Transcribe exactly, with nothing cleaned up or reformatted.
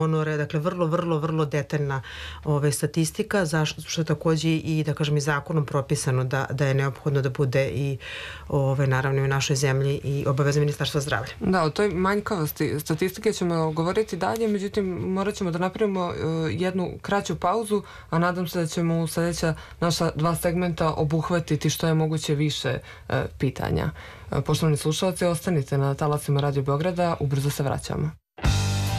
Honore, dakle vrlo, vrlo, vrlo detaljna ove, statistika, zašto, što je takođe i, da kažem, i zakonom propisano da, da je neophodno da bude i ove, naravno i u našoj zemlji i obaveza Ministarstva zdravlja. Da, o toj manjkavosti statistike ćemo govoriti dalje, međutim morat ćemo da napravimo uh, jednu kraću pauzu, a nadam se da ćemo u sledeća naša dva segmenta obuhvatiti što je moguće više uh, pitanja. Uh, poštovani slušalci, ostanite na talasima Radio Beograda, ubrzo se vraćamo.